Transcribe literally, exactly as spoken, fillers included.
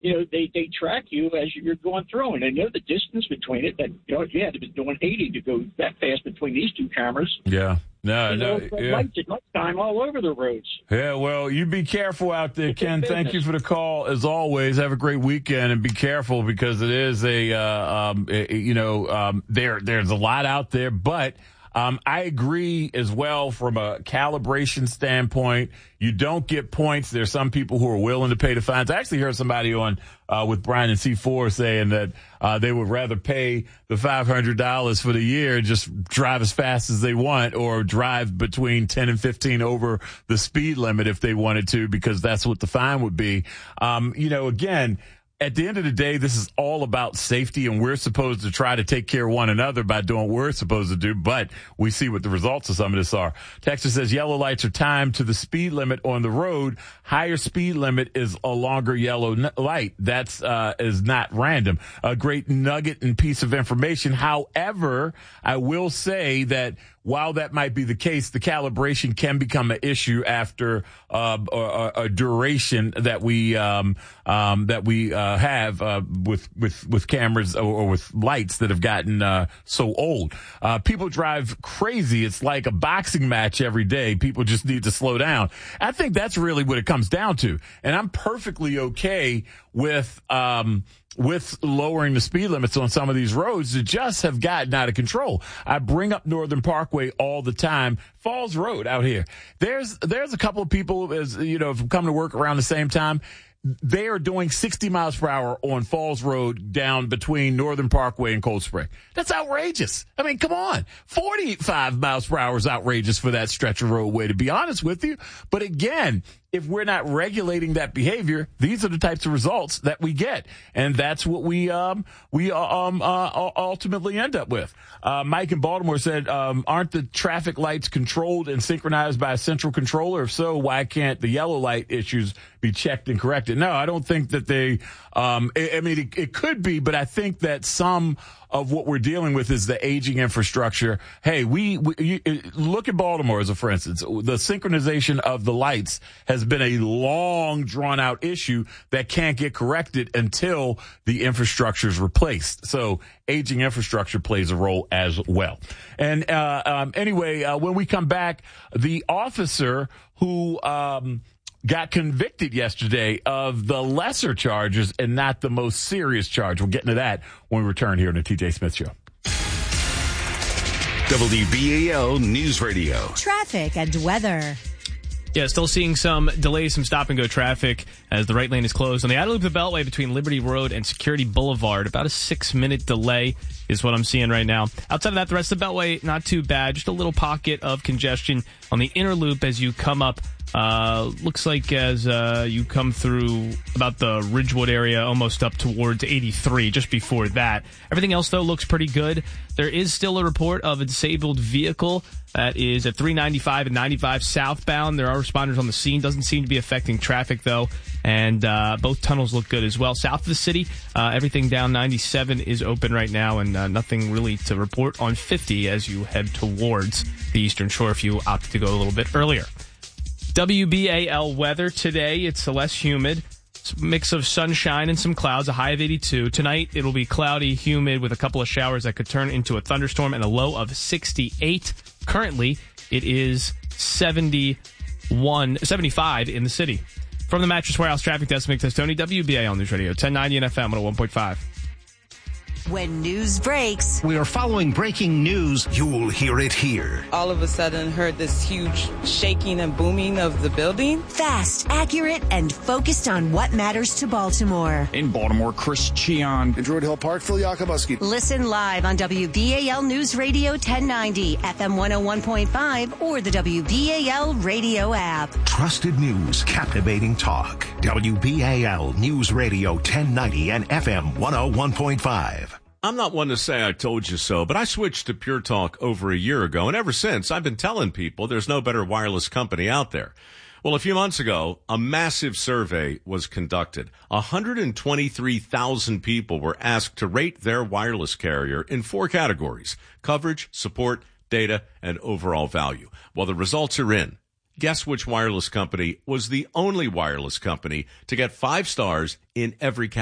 you know, they, they track you as you're going through, and they know the distance between it. That, you know, you had to be doing eighty to go that fast between these two cameras. Yeah. No, you know, no, yeah. Lights at nighttime all over the roads. Yeah, well, you be careful out there, Ken. Thank you for the call. As always, have a great weekend and be careful because it is a, uh, um, a, you know, um, there there's a lot out there, but Um, I agree as well from a calibration standpoint. You don't get points. There's some people who are willing to pay the fines. I actually heard somebody on uh, with Brian and C four saying that uh, they would rather pay the five hundred dollars for the year and just drive as fast as they want or drive between ten and fifteen over the speed limit if they wanted to because that's what the fine would be. Um, you know, again, at the end of the day, this is all about safety, and we're supposed to try to take care of one another by doing what we're supposed to do, but we see what the results of some of this are. Texter says yellow lights are timed to the speed limit on the road. Higher speed limit is a longer yellow n- light. That's uh, is not random. A great nugget and piece of information. However, I will say that while that might be the case, the calibration can become an issue after uh, a, a duration that we um, um, that we uh, have uh, with with with cameras or, or with lights that have gotten uh, so old. Uh, people drive crazy. It's like a boxing match every day. People just need to slow down. I think that's really what it comes down to. And I'm perfectly okay with um, with lowering the speed limits on some of these roads that just have gotten out of control. I bring up Northern Parkway all the time. Falls Road out here. There's there's a couple of people, as you know, from coming to work around the same time. They are doing sixty miles per hour on Falls Road down between Northern Parkway and Cold Spring. That's outrageous. I mean, come on. forty-five miles per hour is outrageous for that stretch of roadway, to be honest with you. But again, if we're not regulating that behavior, these are the types of results that we get. And that's what we, um, we, um, uh, ultimately end up with. Uh, Mike in Baltimore said, um, aren't the traffic lights controlled and synchronized by a central controller? If so, why can't the yellow light issues be checked and corrected? No, I don't think that they, um, I, I mean, it, it could be, but I think that some of what we're dealing with is the aging infrastructure. Hey, we, we you, look at Baltimore as a for instance. The synchronization of the lights has been a long, drawn-out issue that can't get corrected until the infrastructure is replaced. So aging infrastructure plays a role as well. And uh, um, anyway, uh, when we come back, the officer who um, got convicted yesterday of the lesser charges and not the most serious charge. We'll get into that when we return here on the T J Smith Show. W B A L News Radio. Traffic and weather. Yeah, still seeing some delays, some stop-and-go traffic as the right lane is closed. On the outer loop of the Beltway between Liberty Road and Security Boulevard, about a six-minute delay is what I'm seeing right now. Outside of that, the rest of the Beltway, not too bad. Just a little pocket of congestion on the inner loop as you come up. Uh, looks like as uh, you come through about the Ridgewood area, almost up towards eighty-three, just before that. Everything else, though, looks pretty good. There is still a report of a disabled vehicle that is at three ninety-five and ninety-five southbound. There are responders on the scene. Doesn't seem to be affecting traffic, though. And uh, both tunnels look good as well. South of the city, uh, everything down ninety-seven is open right now, and uh, nothing really to report on fifty as you head towards the Eastern Shore if you opted to go a little bit earlier. W B A L weather today, it's less humid. It's a mix of sunshine and some clouds, a high of eighty-two. Tonight, it'll be cloudy, humid with a couple of showers that could turn into a thunderstorm and a low of sixty-eight. Currently, it is seventy-one, seventy-five in the city. From the Mattress Warehouse Traffic Desk, Mick Testoni, W B A L News Radio, ten ninety and F M one oh one point five. When news breaks, we are following breaking news. You'll hear it here. All of a sudden heard this huge shaking and booming of the building. Fast, accurate, and focused on what matters to Baltimore. In Baltimore, Chris Cheon. In Druid Hill Park, Phil Yakubuski. Listen live on W B A L News Radio ten ninety, F M one oh one point five, or the W B A L radio app. Trusted news, captivating talk. W B A L News Radio ten ninety and F M one oh one point five. I'm not one to say I told you so, but I switched to Pure Talk over a year ago, and ever since, I've been telling people there's no better wireless company out there. Well, a few months ago, a massive survey was conducted. one hundred twenty-three thousand people were asked to rate their wireless carrier in four categories: coverage, support, data, and overall value. Well, the results are in. Guess which wireless company was the only wireless company to get five stars in every category?